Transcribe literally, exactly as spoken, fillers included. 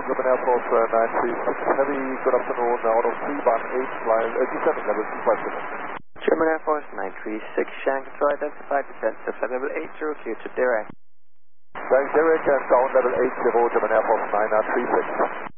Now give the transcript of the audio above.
German Air Force uh, nine three six Heavy, good afternoon, out of three one eight, flying uh, descent level two five zero. German Air Force nine three six, Shanghai Control identified descent to flight level eight zero, clear to direct. Direct Derek and down level eight zero, German Air Force nine three six.